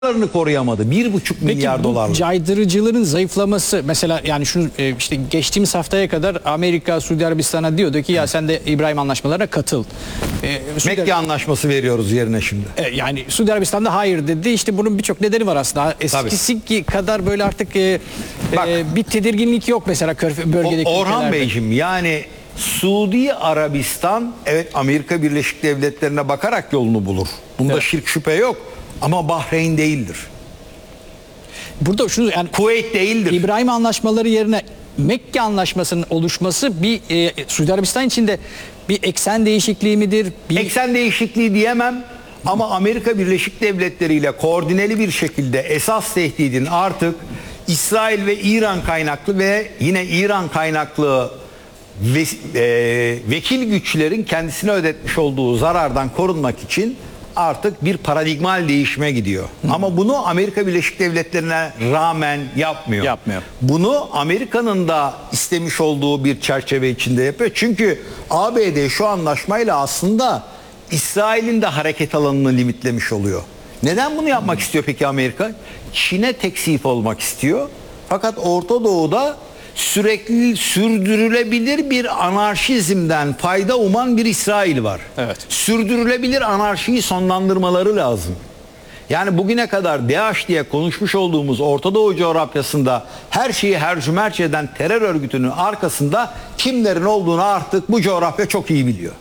koruyamadı. 1,5 milyar dolarlık. Caydırıcılığın zayıflaması mesela, yani şunu işte geçtiğimiz haftaya kadar Amerika Suudi Arabistan'a diyordu ki ya sen de İbrahim anlaşmalarına katıl. Mekke anlaşması veriyoruz yerine şimdi. Yani Suudi Arabistan'da hayır dedi. İşte bunun birçok nedeni var aslında. Eskisi kadar böyle artık bir tedirginlik yok mesela bölgedeki Orhan ülkelerde. Beyciğim, yani Suudi Arabistan evet Amerika Birleşik Devletleri'ne bakarak yolunu bulur. Bunda şirk şüphe yok. Ama Bahreyn değildir. Burada şunu, yani Kuveyt değildir. İbrahim anlaşmaları yerine Mekke anlaşmasının oluşması bir Suudi Arabistan için de bir eksen değişikliği midir? Eksen değişikliği diyemem ama Amerika Birleşik Devletleri ile koordineli bir şekilde esas tehdidin artık İsrail ve İran kaynaklı ve yine İran kaynaklı vekil güçlerin kendisine ödetmiş olduğu zarardan korunmak için artık bir paradigmal değişime gidiyor. Ama bunu Amerika Birleşik Devletleri'ne rağmen yapmıyor. Bunu Amerika'nın da istemiş olduğu bir çerçeve içinde yapıyor. Çünkü ABD şu anlaşmayla aslında İsrail'in de hareket alanını limitlemiş oluyor. Neden bunu yapmak istiyor peki Amerika? Çin'e teksif olmak istiyor. Fakat Orta Doğu'da sürekli sürdürülebilir bir anarşizmden fayda uman bir İsrail var. Evet. Sürdürülebilir anarşiyi sonlandırmaları lazım. Yani bugüne kadar DAEŞ diye konuşmuş olduğumuz Orta Doğu coğrafyasında her şeyi hercümerç eden terör örgütünün arkasında kimlerin olduğunu artık bu coğrafya çok iyi biliyor.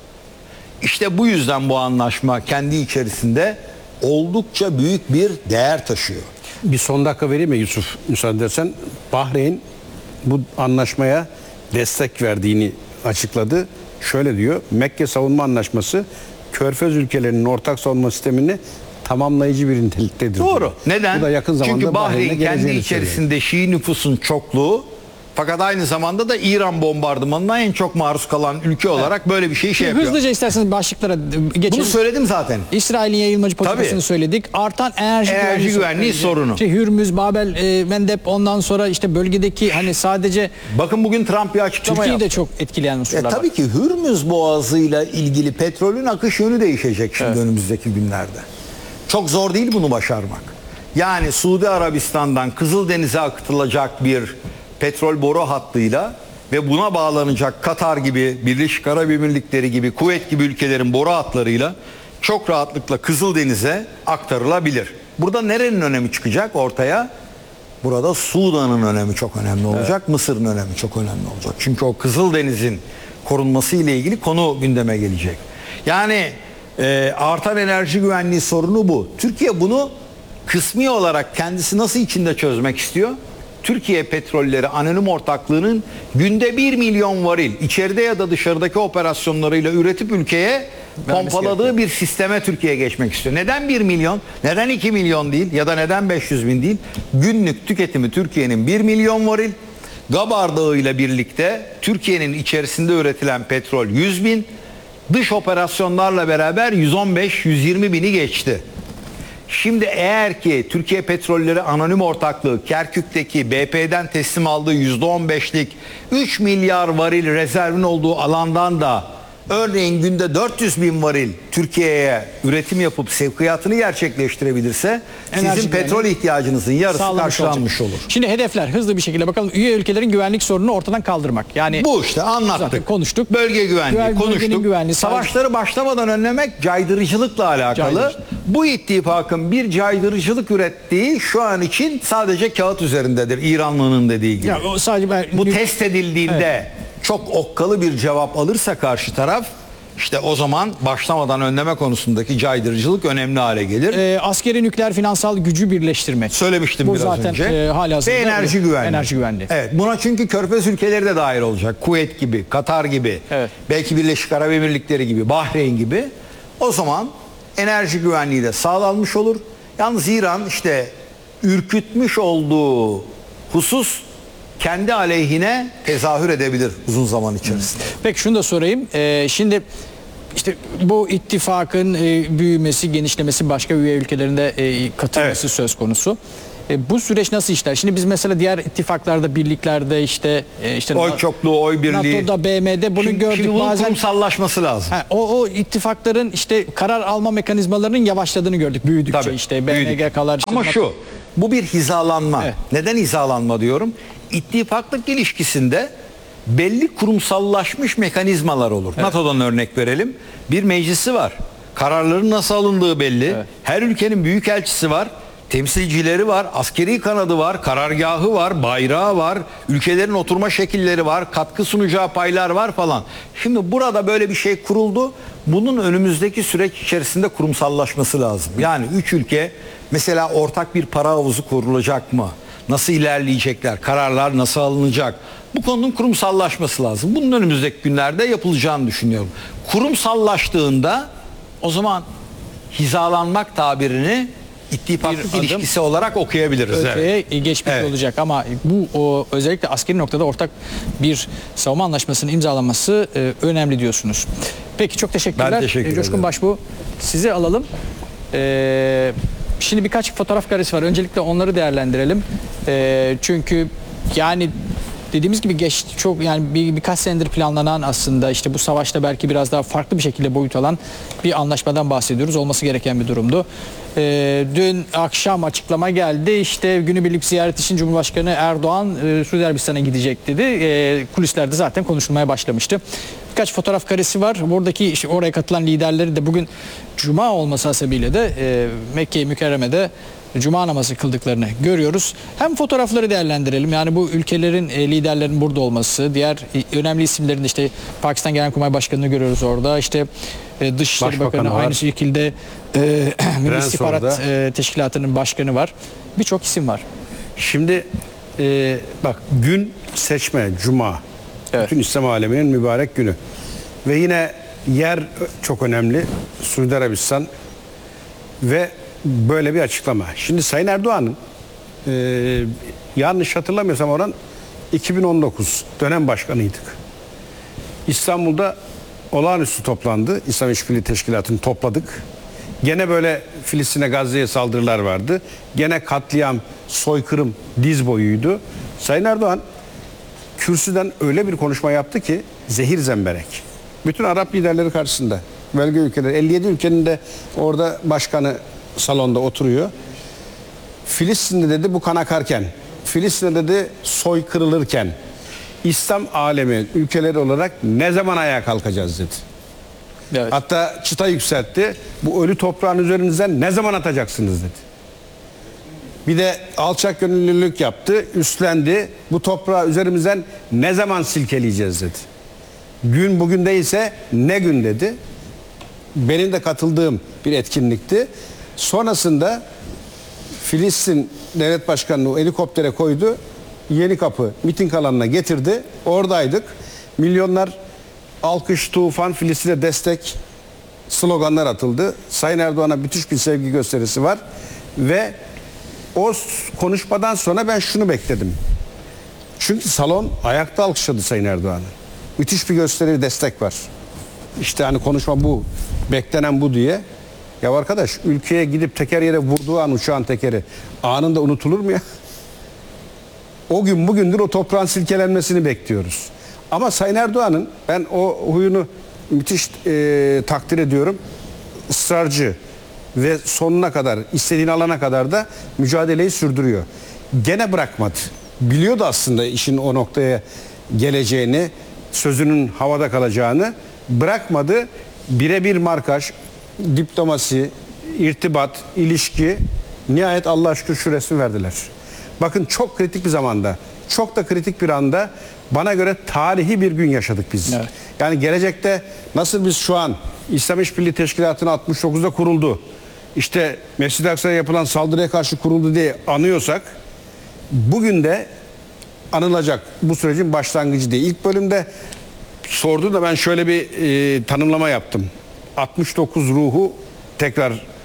İşte bu yüzden bu anlaşma kendi içerisinde oldukça büyük bir değer taşıyor. Bir son dakika vereyim mi Yusuf, müsaade edersen? Bahreyn bu anlaşmaya destek verdiğini açıkladı. Şöyle diyor: Mekke Savunma Anlaşması Körfez ülkelerinin ortak savunma sistemini tamamlayıcı bir niteliktedir. Doğru. Diyor. Neden? Bu da yakın zamanda çünkü Bahreyn kendi içerisinde Şii nüfusun çokluğu, fakat aynı zamanda da İran bombardımanına en çok maruz kalan ülke olarak böyle bir şey yapıyor. Hızlıca isterseniz başlıklara geçelim. Bunu söyledim zaten. İsrail'in yayılmacı politikasını söyledik. Artan enerji güvenliği sorunu. Hürmüz, Babel, Mendeb, ondan sonra işte bölgedeki hani sadece bakın bugün Trump bir açıklama Türkiye'yi yaptı. de çok etkileyen unsurlar var. Tabii ki Hürmüz Boğazı'yla ilgili petrolün akış yönü değişecek şimdi önümüzdeki günlerde. Çok zor değil bunu başarmak. Yani Suudi Arabistan'dan Kızıldeniz'e akıtılacak bir petrol boru hattıyla ve buna bağlanacak Katar gibi, Birleşik Arap Emirlikleri gibi, Kuveyt gibi ülkelerin boru hatlarıyla çok rahatlıkla Kızıldeniz'e aktarılabilir. Burada nerenin önemi çıkacak ortaya? Burada Sudan'ın önemi çok önemli olacak, Mısır'ın önemi çok önemli olacak. Çünkü o Kızıldeniz'in korunması ile ilgili konu gündeme gelecek. Yani artan enerji güvenliği sorunu bu. Türkiye bunu kısmi olarak kendisi nasıl içinde çözmek istiyor? Türkiye Petrolleri Anonim Ortaklığı'nın günde 1 milyon varil içeride ya da dışarıdaki operasyonlarıyla üretip ülkeye pompaladığı bir sisteme Türkiye geçmek istiyor. Neden 1 milyon? Neden 2 milyon değil? Ya da neden 500 bin değil? Günlük tüketimi Türkiye'nin 1 milyon varil. Gabar Dağı ile birlikte Türkiye'nin içerisinde üretilen petrol 100 bin. Dış operasyonlarla beraber 115-120 bini geçti. Şimdi eğer ki Türkiye Petrolleri Anonim Ortaklığı Kerkük'teki BP'den teslim aldığı %15'lik 3 milyar varil rezervin olduğu alandan da örneğin günde 400 bin varil Türkiye'ye üretim yapıp sevkiyatını gerçekleştirebilirse sizin petrol ihtiyacınızın yarısı karşılanmış olur. Şimdi hedefler hızlı bir şekilde bakalım. Üye ülkelerin güvenlik sorununu ortadan kaldırmak. Yani bu işte anlattık. Zaten konuştuk. Bölge güvenliği konuştuk. Güvenliği, savaşları başlamadan önlemek caydırıcılıkla alakalı. Bu ittifakın bir caydırıcılık ürettiği şu an için sadece kağıt üzerindedir. İranlı'nın dediği gibi. Ya, o sadece bu test edildiğinde çok okkalı bir cevap alırsa karşı taraf, işte o zaman başlamadan önleme konusundaki caydırıcılık önemli hale gelir. Askeri nükleer finansal gücü birleştirmek. Söylemiştim bu biraz zaten, önce. Halihazırda ve enerji güvenliği. Enerji güvenliği. Evet, buna çünkü Körfez ülkeleri de dahil olacak. Kuveyt gibi, Katar gibi, belki Birleşik Arap Emirlikleri gibi, Bahreyn gibi. O zaman enerji güvenliği de sağlanmış olur. Yalnız İran işte ürkütmüş olduğu husus kendi aleyhine tezahür edebilir uzun zaman içerisinde. Peki şunu da sorayım. Şimdi işte bu ittifakın büyümesi, genişlemesi, başka üye ülkelerinde katılması söz konusu. Bu süreç nasıl işler? Şimdi biz mesela diğer ittifaklarda, birliklerde işte Oy çokluğu, oy birliği. NATO'da, BM'de bunu gördük. Şimdi bunun Bazen kurumsallaşması lazım. o ittifakların işte karar alma mekanizmalarının yavaşladığını gördük büyüdükçe, Tabii, işte büyüdük. BNGK'lar işte Ama şu, bu bir hizalanma. Evet. Neden hizalanma diyorum? İttifaklık ilişkisinde belli kurumsallaşmış mekanizmalar olur. NATO'dan örnek verelim. Bir meclisi var. Kararların nasıl alındığı belli. Evet. Her ülkenin büyükelçisi var. Temsilcileri var, askeri kanadı var, karargahı var, bayrağı var, ülkelerin oturma şekilleri var, katkı sunacağı paylar var falan. Şimdi burada böyle bir şey kuruldu. Bunun önümüzdeki süreç içerisinde kurumsallaşması lazım. Yani 3 ülke mesela ortak bir para havuzu kurulacak mı? Nasıl ilerleyecekler? Kararlar nasıl alınacak? Bu konunun kurumsallaşması lazım. Bunun önümüzdeki günlerde yapılacağını düşünüyorum. Kurumsallaştığında o zaman hizalanmak tabirini ittifaklık Bir adım ilişkisi olarak okuyabiliriz. öteye geçmiş Evet. olacak ama bu özellikle askeri noktada ortak bir savunma anlaşmasının imzalanması önemli diyorsunuz. Peki çok teşekkürler. Ben teşekkür ederim. Coşkun Başbuğ, sizi alalım. Şimdi birkaç fotoğraf karesi var. Öncelikle onları değerlendirelim. Çünkü yani dediğimiz gibi çok yani birkaç senedir planlanan, aslında işte bu savaşta belki biraz daha farklı bir şekilde boyut alan bir anlaşmadan bahsediyoruz. Olması gereken bir durumdu. Dün akşam açıklama geldi. İşte günübirlik ziyaret için Cumhurbaşkanı Erdoğan Suudi Arabistan'a gidecek dedi. Kulislerde zaten konuşulmaya başlamıştı. Birkaç fotoğraf karesi var. Buradaki işte oraya katılan liderleri de bugün Cuma olması hasebiyle de Mekke-i Mükerreme'de Cuma namazı kıldıklarını görüyoruz. Hem fotoğrafları değerlendirelim. Yani bu ülkelerin liderlerinin burada olması, diğer önemli isimlerin de işte Pakistan Genelkurmay Başkanı'nı görüyoruz orada. İşte Dışişleri Bakanı var. aynı şekilde Milli Prens İstihbarat orada. Teşkilatı'nın başkanı var. Birçok isim var. Şimdi bak, gün seçme, Cuma. Evet. Bütün İslam aleminin mübarek günü. Ve yine yer çok önemli. Suudi Arabistan ve böyle bir açıklama. Şimdi Sayın Erdoğan'ın yanlış hatırlamıyorsam oran 2019 dönem başkanıydık. İstanbul'da olağanüstü toplandı. İslam İşbirliği Teşkilatı'nı topladık. Gene böyle Filistin'e, Gazze'ye saldırılar vardı. Gene katliam, soykırım diz boyuydu. Sayın Erdoğan kürsüden öyle bir konuşma yaptı ki zehir zemberek. Bütün Arap liderleri karşısında. Bölge ülkeleri, 57 ülkenin de orada başkanı salonda oturuyor. Filistin'de dedi bu kan akarken, Filistin'de dedi soykırılırken İslam alemi ülkeleri olarak ne zaman ayağa kalkacağız dedi. Evet. Hatta çıta yükseltti. Bu ölü toprağın üzerinizden ne zaman atacaksınız dedi. Bir de alçak gönüllülük yaptı, üstlendi. Bu toprağı üzerimizden ne zaman silkeleyeceğiz dedi. Gün bugün değilse ne gün dedi. Benim de katıldığım bir etkinlikti. Sonrasında Filistin Devlet Başkanı'nı o helikoptere koydu. Yenikapı miting alanına getirdi. Oradaydık. Milyonlar alkış, tufan, Filistin'e destek sloganlar atıldı. Sayın Erdoğan'a müthiş bir sevgi gösterisi var. Ve o konuşmadan sonra ben şunu bekledim. Çünkü salon ayakta alkışladı Sayın Erdoğan'ı. Müthiş bir gösteri, destek var. İşte hani konuşma bu, beklenen bu diye. Ya arkadaş, ülkeye gidip teker yere vurduğu an uçağın tekeri anında unutulur mu ya? O gün bugündür o toprağın silkelenmesini bekliyoruz. Ama Sayın Erdoğan'ın ben o huyunu müthiş takdir ediyorum. Israrcı ve sonuna kadar, istediğini alana kadar da mücadeleyi sürdürüyor. Gene bırakmadı. Biliyordu aslında işin o noktaya geleceğini, sözünün havada kalacağını. Bırakmadı. Birebir markaj, diplomasi, irtibat, ilişki, nihayet Allah'a şükür şu resmi verdiler. Bakın çok kritik bir zamanda, çok da kritik bir anda bana göre tarihi bir gün yaşadık biz. Evet. Yani gelecekte nasıl biz şu an İslam İşbirliği Teşkilatı'nın 69'da kuruldu, İşte Mescid-i Aksa'ya yapılan saldırıya karşı kuruldu diye anıyorsak, bugün de anılacak bu sürecin başlangıcı diye. İlk bölümde sordu da ben şöyle bir tanımlama yaptım. 69 ruhu tekrar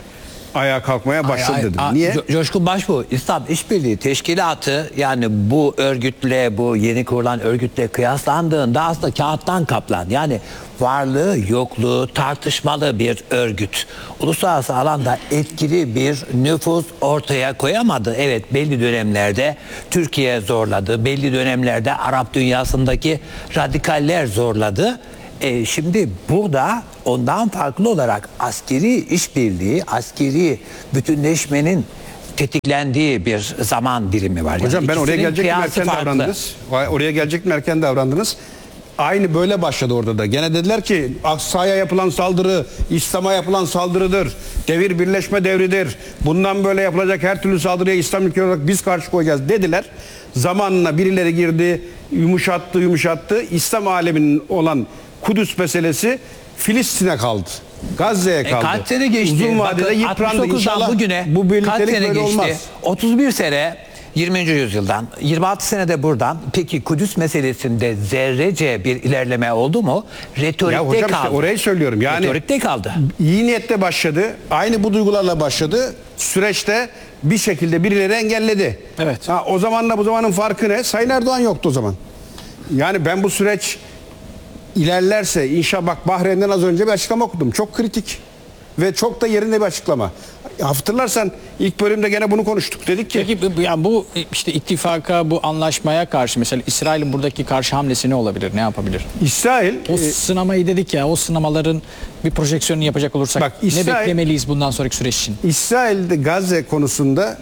ayağa kalkmaya başladı dedim. Niye? Coşkun Başbuğ, İslam İşbirliği Teşkilatı, yani bu örgütle, bu yeni kurulan örgütle kıyaslandığında aslında kağıttan kaplan. Yani varlığı yokluğu tartışmalı bir örgüt. Uluslararası alanda etkili bir nüfuz ortaya koyamadı. Evet, belli dönemlerde Türkiye zorladı. Belli dönemlerde Arap dünyasındaki radikaller zorladı. Şimdi burada ondan farklı olarak askeri işbirliği, askeri bütünleşmenin tetiklendiği bir zaman birimi var. Hocam, ben oraya ikisinin gelecektim, kıyası erken farklı. davrandınız. Oraya gelecektim, erken davrandınız. Aynı böyle başladı orada da. Gene dediler ki Aksa'ya yapılan saldırı İslam'a yapılan saldırıdır. Devir birleşme devridir. Bundan böyle yapılacak her türlü saldırıya İslam ülke olarak biz karşı koyacağız dediler. Zamanla birileri girdi, yumuşattı. İslam aleminin olan Kudüs meselesi Filistin'e kaldı. Gazze'ye kaldı. Kaç sene geçti? Uzun vadede Bakın, yıprandı. 69'dan İnşallah bugüne bu kaç birliktelik sene böyle geçti? olmaz. 31 sene 20. yüzyıldan, 26 senede buradan. Peki Kudüs meselesinde zerrece bir ilerleme oldu mu? Retorikte Ya hocam, kaldı. işte orayı söylüyorum. Yani Retorikte kaldı. iyi niyetle başladı. Aynı bu duygularla başladı. Süreçte bir şekilde birileri engelledi. Evet. O zamanla bu zamanın farkı ne? Sayın Erdoğan yoktu o zaman. Yani ben bu süreç ilerlerse inşallah, bak Bahreyn'den az önce bir açıklama okudum. Çok kritik ve çok da yerinde bir açıklama. Hatırlarsan ilk bölümde gene bunu konuştuk. Dedik ki Peki yani bu işte ittifaka, bu anlaşmaya karşı mesela İsrail'in buradaki karşı hamlesi ne olabilir? Ne yapabilir? İsrail O sınamayı dedik ya, o sınamaların bir projeksiyonunu yapacak olursak Bak, ne İsrail- beklemeliyiz bundan sonraki süreç için? İsrail'de Gazze konusunda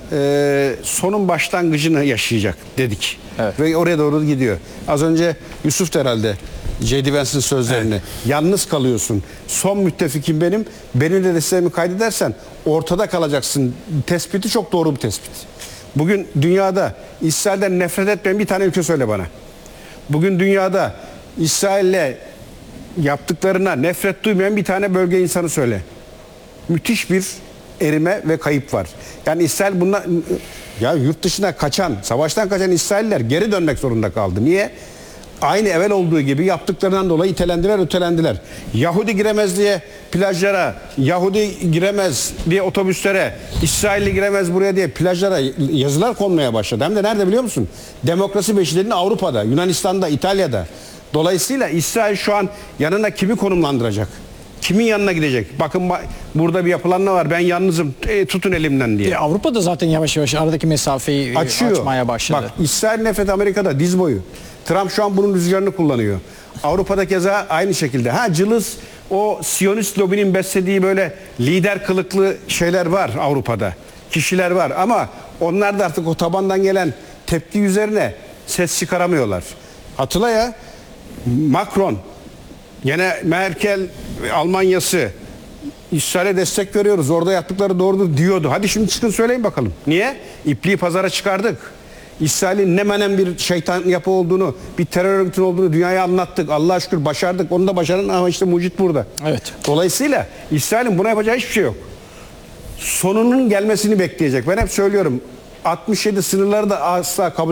sonun başlangıcını yaşayacak dedik. Evet. Ve oraya doğru gidiyor. Az önce Yusuf da herhalde J.D. Vance'in sözlerini. Yalnız kalıyorsun. Son müttefikim benim. Benim de desteğimi kaydedersen ortada kalacaksın. Tespiti çok doğru bir tespit. Bugün dünyada İsrail'den nefret etmeyen bir tane ülke söyle bana. Bugün dünyada İsrail'le yaptıklarına nefret duymayan bir tane bölge insanı söyle. Müthiş bir erime ve kayıp var. Yani İsrail bunlar, ya yurt dışına kaçan, savaştan kaçan İsrailler geri dönmek zorunda kaldı. Niye? Aynı evvel olduğu gibi yaptıklarından dolayı itelendiler, ötelendiler. Yahudi giremez diye plajlara, Yahudi giremez diye otobüslere, İsrailli giremez buraya diye plajlara yazılar konmaya başladı. Hem de nerede biliyor musun? Demokrasi beşiğinin Avrupa'da, Yunanistan'da, İtalya'da. Dolayısıyla İsrail şu an yanına kimi konumlandıracak? Kimin yanına gidecek? Bakın burada bir yapılanma var. Ben yalnızım. Tutun elimden diye. Avrupa'da zaten yavaş yavaş aradaki mesafeyi açmaya başladı. Bak, İsrail nefret Amerika'da diz boyu. Trump şu an bunun rüzgarını kullanıyor. Avrupa'da keza aynı şekilde. Cılız o Siyonist lobinin beslediği böyle lider kılıklı şeyler var Avrupa'da. Kişiler var ama onlar da artık o tabandan gelen tepki üzerine ses çıkaramıyorlar. Hatırla ya, Macron, yine Merkel Almanya'sı İsrail'e destek veriyoruz. Orada yaptıkları doğrudur diyordu. Hadi şimdi çıkın söyleyin bakalım. Niye? İpliği pazara çıkardık. İsrail'in ne menen bir şeytan yapı olduğunu, bir terör örgütü olduğunu dünyaya anlattık. Allah'a şükür başardık. Onu da başarın ama işte mucit burada. Evet. Dolayısıyla İsrail'in buna yapacağı hiçbir şey yok. Sonunun gelmesini bekleyecek. Ben hep söylüyorum. 67 sınırları da asla kabul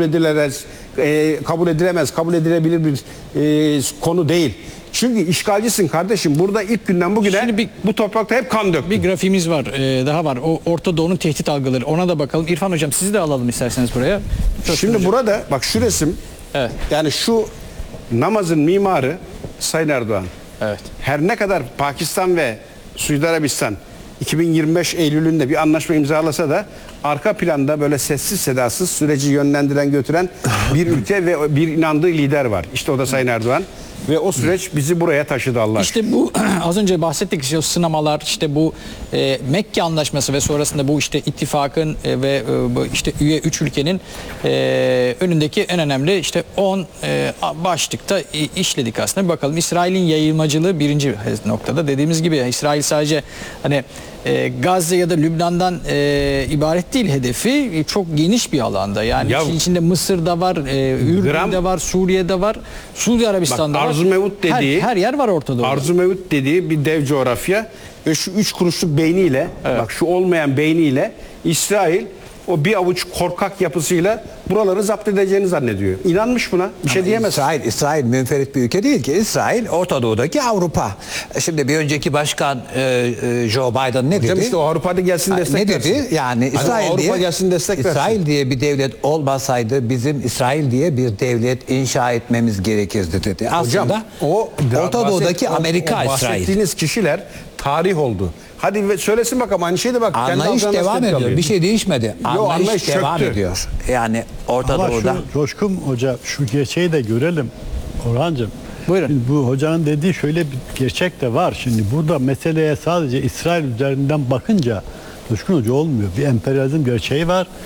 edilebilir bir konu değil. Çünkü işgalcisin kardeşim. Burada ilk günden bugüne bu toprakta hep kan döktü. Bir grafiğimiz var, daha var. O Orta Doğu'nun tehdit algıları. Ona da bakalım. İrfan Hocam, sizi de alalım isterseniz buraya. Şimdi burada bak şu resim. Evet. Yani şu namazın mimarı Sayın Erdoğan. Evet. Her ne kadar Pakistan ve Suudi Arabistan 2025 Eylül'ünde bir anlaşma imzalasa da arka planda böyle sessiz sedasız süreci yönlendiren, götüren bir ülke ve bir inandığı lider var. İşte o da Sayın Erdoğan. Ve o süreç bizi buraya taşıdı Allah aşkına. İşte bu az önce bahsettik, işte o sınamalar, işte bu Mekke Anlaşması ve sonrasında bu işte ittifakın ve bu işte üye 3 ülkenin önündeki en önemli işte 10 başlıkta işledik aslında. Bir bakalım, İsrail'in yayılmacılığı birinci noktada. Dediğimiz gibi İsrail sadece hani Gazze ya da Lübnan'dan ibaret değil hedefi, çok geniş bir alanda. Yani işin içinde Mısır'da var, Ürdün'de var, Suriye'de var, Suudi Arabistan'da var. Arzu Mevut dediği, her yer var ortada. Arzu Mevut dediği bir dev coğrafya ve şu 3 kuruşluk beyniyle, bak şu olmayan beyniyle İsrail o bir avuç korkak yapısıyla buraları zapt edeceğini zannediyor. İnanmış buna. Bir şey diyemez. İsrail münferit bir ülke değil ki. İsrail Orta Doğu'daki Avrupa. Şimdi bir önceki başkan Joe Biden ne Hocam dedi? işte o Avrupa'da gelsin destek Ne versin. dedi? Yani Hani İsrail Avrupa diye gelsin destek versin. İsrail diye bir devlet olmasaydı bizim İsrail diye bir devlet inşa etmemiz gerekirdi dedi. Hocam Aslında o Orta Doğu'daki Amerika İsrail. bahsettiğiniz kişiler tarih oldu. Hadi söylesin bakalım aynı şeyi de bak. kendi Anlayış algılarına devam tepki ediyor. alıyor. Bir şey değişmedi. anlayış Devam çöktü. ediyor. Yani Orta Ama Doğu'da şu Coşkun Hoca şu gerçeği de görelim Orhancığım. Buyurun. Şimdi bu hocanın dediği şöyle bir gerçek de var. Şimdi burada meseleye sadece İsrail üzerinden bakınca Coşkun Hoca olmuyor. Bir emperyalizm gerçeği var.